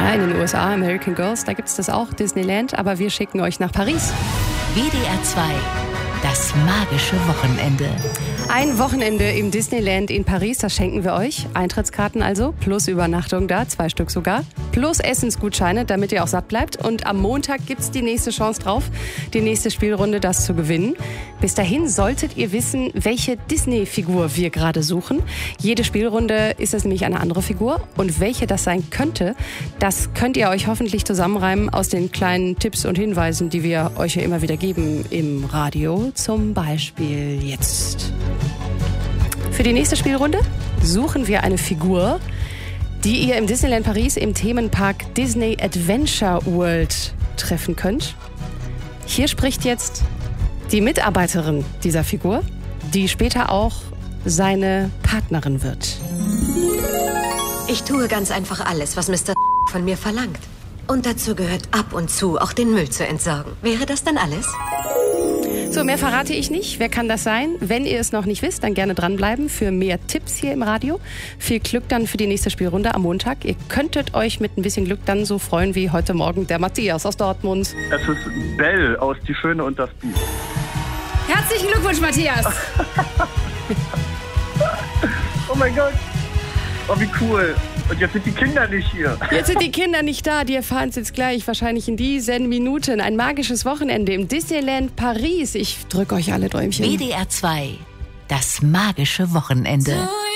Ja, in den USA, American Girls, da gibt es das auch, Disneyland, aber wir schicken euch nach Paris. WDR 2, das magische Wochenende. Ein Wochenende im Disneyland in Paris, das schenken wir euch. Eintrittskarten also, plus Übernachtung da, 2 Stück sogar, plus Essensgutscheine, damit ihr auch satt bleibt. Und am Montag gibt's die nächste Chance drauf, die nächste Spielrunde, das zu gewinnen. Bis dahin solltet ihr wissen, welche Disney-Figur wir gerade suchen. Jede Spielrunde ist es nämlich eine andere Figur. Und welche das sein könnte, das könnt ihr euch hoffentlich zusammenreimen aus den kleinen Tipps und Hinweisen, die wir euch ja immer wieder geben im Radio. Zum Beispiel jetzt. Für die nächste Spielrunde suchen wir eine Figur, die ihr im Disneyland Paris im Themenpark Disney Adventure World treffen könnt. Hier spricht jetzt die Mitarbeiterin dieser Figur, die später auch seine Partnerin wird. Ich tue ganz einfach alles, was Mr. von mir verlangt. Und dazu gehört ab und zu auch den Müll zu entsorgen. Wäre das dann alles? So, mehr verrate ich nicht. Wer kann das sein? Wenn ihr es noch nicht wisst, dann gerne dranbleiben für mehr Tipps hier im Radio. Viel Glück dann für die nächste Spielrunde am Montag. Ihr könntet euch mit ein bisschen Glück dann so freuen wie heute Morgen der Matthias aus Dortmund. Es ist Bell aus Die Schöne und das Biest. Herzlichen Glückwunsch, Matthias! Oh mein Gott. Oh, wie cool. Und jetzt sind die Kinder nicht hier. Jetzt sind die Kinder nicht da, die erfahren es jetzt gleich, wahrscheinlich in diesen Minuten. Ein magisches Wochenende im Disneyland Paris. Ich drücke euch alle Däumchen. WDR 2, das magische Wochenende.